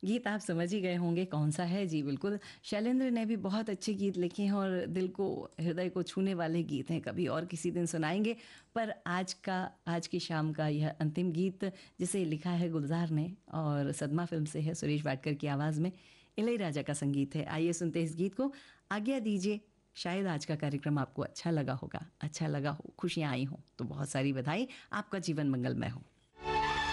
गीत आप समझ ही गए होंगे कौन सा है। जी बिल्कुल, शैलेंद्र ने भी बहुत अच्छे गीत लिखे हैं और दिल को, हृदय को छूने वाले गीत हैं। कभी और किसी दिन सुनाएंगे, पर आज की शाम का यह अंतिम गीत जिसे लिखा है गुलजार ने और सदमा फिल्म से है, सुरेश वाडकर की आवाज़ में इलैयाराजा का संगीत है। आइए सुनते हैं इस गीत को। आज्ञा दीजिए। शायद आज का कार्यक्रम आपको अच्छा लगा होगा, अच्छा लगा हो, खुशियाँ आई हों तो बहुत सारी बधाई। आपका जीवन मंगलमय हो।